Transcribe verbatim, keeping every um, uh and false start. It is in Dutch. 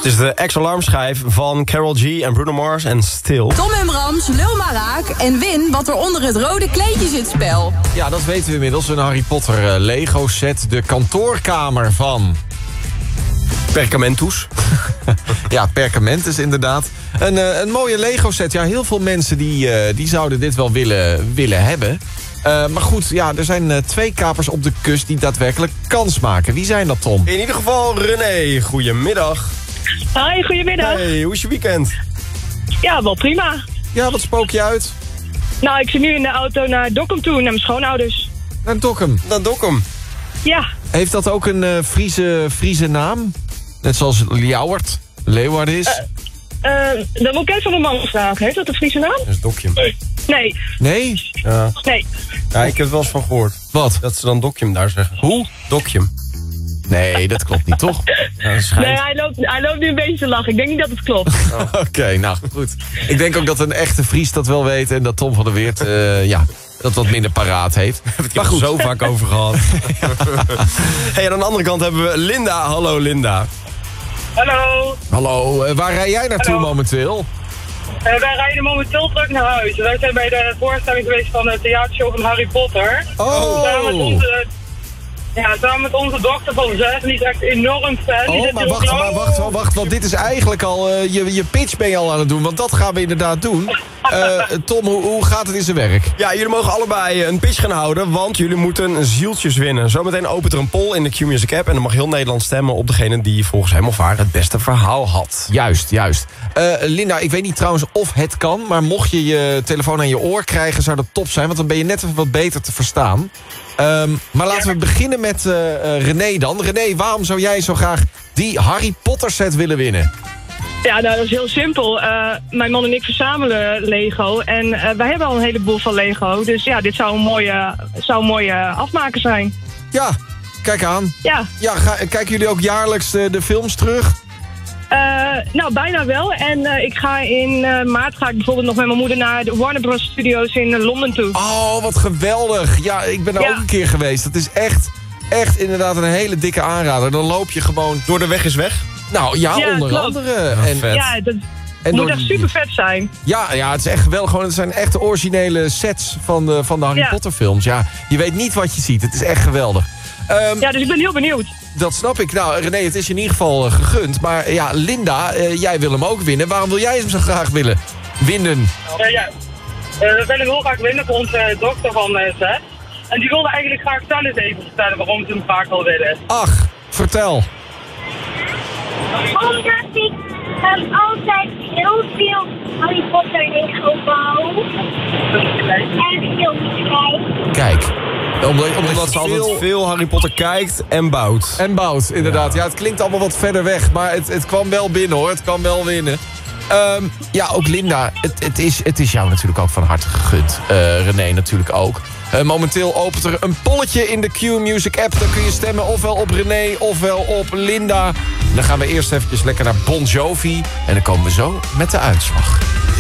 Het is de ex-alarmschijf van Karol G en Bruno Mars en Still. Tom en Brams, lul maar raak en win wat er onder het rode kleedje zit spel. Ja, dat weten we inmiddels. Een Harry Potter uh, Lego set. De kantoorkamer van... Perkamentus. Ja, Perkamentus inderdaad. Een, uh, een mooie Lego set. Ja, heel veel mensen die, uh, die zouden dit wel willen, willen hebben. Uh, maar goed, ja, er zijn uh, twee kapers op de kust die daadwerkelijk kans maken. Wie zijn dat, Tom? In ieder geval René, goedemiddag. Hoi, goedemiddag. Hey, hoe is je weekend? Ja, wel prima. Ja, wat spook je uit? Nou, ik zit nu in de auto naar Dokkum toe, naar mijn schoonouders. Naar Dokkum. Naar Dokkum. Ja. Heeft dat ook een uh, Friese, Friese naam? Net zoals Ljouwert, Leeuward is? Uh, uh, dan moet ik even van mijn man vragen. Heeft dat een Friese naam? Dat is Dokkum. Nee. Nee? Ja. Nee. Ja, ik heb het wel eens van gehoord. Wat? Dat ze dan Dokkum daar zeggen. Hoe? Dokkum. Nee, dat klopt niet, toch? Ja, dat schijnt. Nee, hij loopt, hij loopt nu een beetje te lachen. Ik denk niet dat het klopt. Oh. Oké, okay, nou goed. Ik denk ook dat een echte Fries dat wel weet en dat Tom van der Weert, uh, ja, dat wat minder paraat heeft. Daar heb ik het zo vaak over gehad. Hey, aan de andere kant hebben we Linda. Hallo Linda. Hallo. Hallo, uh, waar rij jij naartoe Hallo. momenteel? Uh, wij rijden momenteel terug naar huis. Wij zijn bij de voorstelling geweest van de theatershow van Harry Potter. Oh. Samen met onze, ja, samen met onze dochter van zes. Die is echt enorm fan. Die Oh, zit maar heel wacht, blauw. maar wacht, wacht, wacht, want dit is eigenlijk al, uh, je, je pitch ben je al aan het doen, want dat gaan we inderdaad doen. Uh, Tom, hoe, hoe gaat het in zijn werk? Ja, jullie mogen allebei een pitch gaan houden, want jullie moeten zieltjes winnen. Zometeen opent er een poll in de Q-Music app en dan mag heel Nederland stemmen op degene die volgens hem of haar het beste verhaal had. Juist, juist. Uh, Linda, ik weet niet trouwens of het kan, maar mocht je je telefoon aan je oor krijgen, zou dat top zijn, want dan ben je net even wat beter te verstaan. Um, maar laten we beginnen met uh, uh, René dan. René, waarom zou jij zo graag die Harry Potter set willen winnen? Ja, nou, dat is heel simpel. Uh, mijn man en ik verzamelen Lego. En uh, wij hebben al een heleboel van Lego. Dus ja, dit zou een mooie, zou een mooie afmaker zijn. Ja, kijk aan. Ja. Ja, ga, kijken jullie ook jaarlijks de, de films terug? Uh, nou, bijna wel. En uh, ik ga in uh, maart ga ik bijvoorbeeld nog met mijn moeder naar de Warner Bros. Studios in uh, Londen toe. Oh, wat geweldig. Ja, ik ben daar Ja. ook een keer geweest. Dat is echt, echt inderdaad een hele dikke aanrader. Dan loop je gewoon... Door de weg is weg? Nou ja, Ja, onder klopt. andere. Ja, en, vet. Ja, dat en moet door echt die- super vet zijn. Ja, ja, het is echt geweldig. Gewoon, het zijn echt de originele sets van de, van de Harry Ja. Potter films. Ja, je weet niet wat je ziet. Het is echt geweldig. Um, Ja, dus ik ben heel benieuwd. Dat snap ik. Nou, René, het is je in ieder geval uh, gegund. Maar ja, Linda, uh, jij wil hem ook winnen. Waarom wil jij hem zo graag willen winnen? Uh, ja, uh, we willen heel graag winnen voor onze dochter van uh, zes. En die wilde eigenlijk graag zelf eens even vertellen waarom ze hem graag wil winnen. Ach, vertel. Omdat ik um, altijd heel veel Harry Potter Lego bouw. En films kijk. Kijk. Omdat, omdat, Omdat ze altijd veel... veel Harry Potter kijkt en bouwt. En bouwt, inderdaad. Ja, het klinkt allemaal wat verder weg. Maar het, het kwam wel binnen, hoor. Het kwam wel winnen. Um, ja, ook Linda. Het, het, is, het is jou natuurlijk ook van harte gegund. Uh, René natuurlijk ook. Uh, momenteel opent er een polletje in de Q-Music app. Dan kun je stemmen ofwel op René ofwel op Linda. Dan gaan we eerst eventjes lekker naar Bon Jovi. En dan komen we zo met de uitslag.